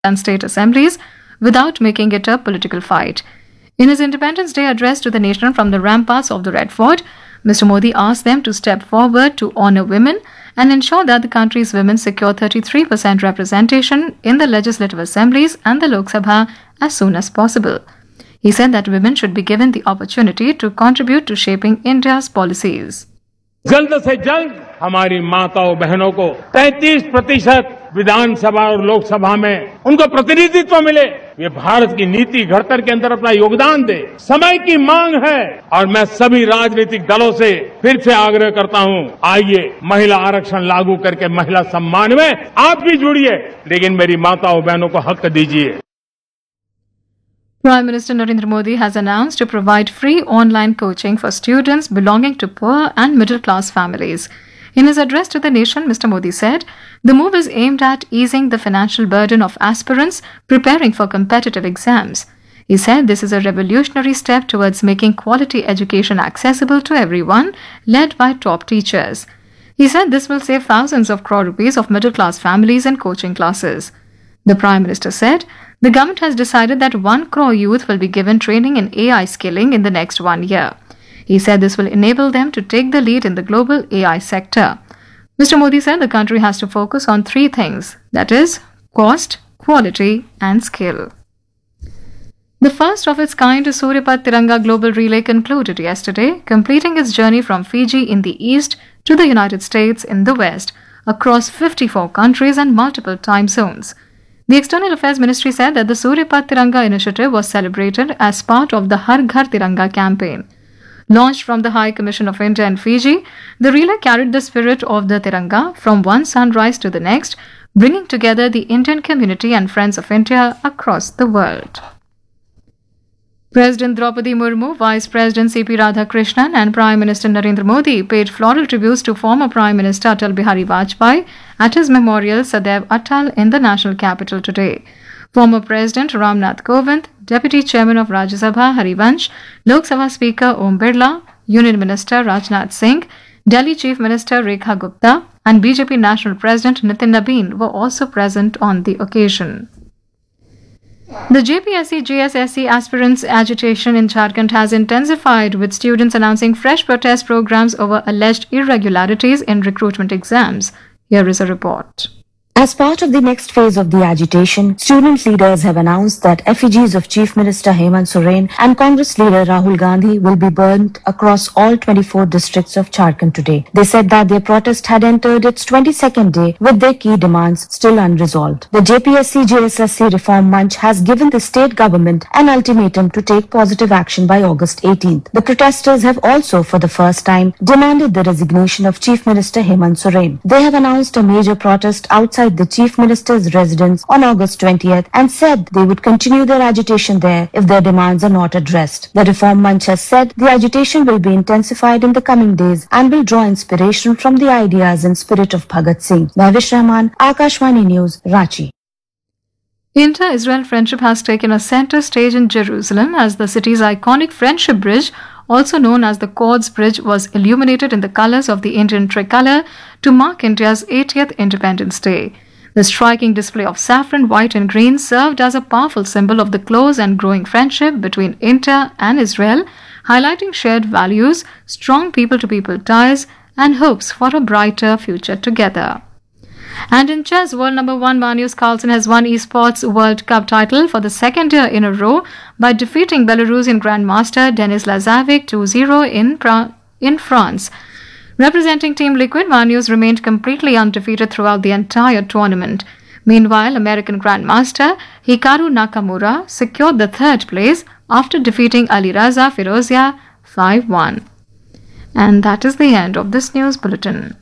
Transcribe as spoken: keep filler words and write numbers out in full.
and state assemblies without making it a political fight. In his Independence Day address to the nation from the ramparts of the Red Fort, Mister Modi asked them to step forward to honor women and ensure that the country's women secure thirty-three percent representation in the legislative assemblies and the Lok Sabha as soon as possible. He said that women should be given the opportunity to contribute to shaping India's policies. जल्द से जल्द हमारी माताओं बहनों को तैंतीस प्रतिशत विधानसभा और लोकसभा में उनको प्रतिनिधित्व मिले, वे भारत की नीति घड़तर के अंदर अपना योगदान दे। समय की मांग है और मैं सभी राजनीतिक दलों से फिर से आग्रह करता हूं, आइए महिला आरक्षण लागू करके महिला सम्मान में आप भी जुड़िए, लेकिन मेरी माताओं बहनों को हक दीजिए। Prime Minister Narendra Modi has announced to provide free online coaching for students belonging to poor and middle-class families. In his address to the nation, Mister Modi said, the move is aimed at easing the financial burden of aspirants preparing for competitive exams. He said this is a revolutionary step towards making quality education accessible to everyone, led by top teachers. He said this will save thousands of crore rupees of middle-class families in coaching classes. The Prime Minister said, the government has decided that one crore youth will be given training in A I skilling in the next one year. He said this will enable them to take the lead in the global A I sector. Mister Modi said the country has to focus on three things, that is, cost, quality and skill. The first of its kind Suryapat Tiranga Global Relay concluded yesterday, completing its journey from Fiji in the east to the United States in the west, across fifty-four countries and multiple time zones. The External Affairs Ministry said that the Suryapat Tiranga initiative was celebrated as part of the Har Ghar Tiranga campaign. Launched from the High Commission of India in Fiji, the relay carried the spirit of the Tiranga from one sunrise to the next, bringing together the Indian community and friends of India across the world. President Draupadi Murmu, Vice President C P Radhakrishnan and Prime Minister Narendra Modi paid floral tributes to former Prime Minister Atal Bihari Vajpayee at his memorial Sadaiv Atal in the national capital today. Former President Ramnath Kovind, Deputy Chairman of Rajya Sabha Harivansh, Lok Sabha Speaker Om Birla, Union Minister Rajnath Singh, Delhi Chief Minister Rekha Gupta and B J P National President Nitin Nabin were also present on the occasion. The J P S C J S S C aspirants' agitation in Jharkhand has intensified, with students announcing fresh protest programs over alleged irregularities in recruitment exams. Here is a report. As part of the next phase of the agitation, student leaders have announced that effigies of Chief Minister Hemant Soren and Congress leader Rahul Gandhi will be burnt across all twenty-four districts of Jharkhand today. They said that their protest had entered its twenty-second day with their key demands still unresolved. The J P S C J S S C Reform Munch has given the state government an ultimatum to take positive action by August eighteenth. The protesters have also, for the first time, demanded the resignation of Chief Minister Hemant Soren. They have announced a major protest outside the Chief Minister's residence on August twentieth and said they would continue their agitation there if their demands are not addressed. The Reform Munch has said the agitation will be intensified in the coming days and will draw inspiration from the ideas and spirit of Bhagat Singh. Mahvish Rahman, Akashvani News, Ranchi. India-Israel friendship has taken a center stage in Jerusalem as the city's iconic Friendship Bridge, also known as the Quds Bridge, was illuminated in the colours of the Indian tricolour to mark India's eightieth Independence Day. The striking display of saffron, white and green served as a powerful symbol of the close and growing friendship between India and Israel, highlighting shared values, strong people-to-people ties and hopes for a brighter future together. And in chess, world number one Magnus Carlsen has won Esports World Cup title for the second year in a row by defeating Belarusian Grandmaster Denis Lazarevic two zero in, pra- in France. Representing Team Liquid, Magnus remained completely undefeated throughout the entire tournament. Meanwhile, American Grandmaster Hikaru Nakamura secured the third place after defeating Aliraza Firozia five one. And that is the end of this news bulletin.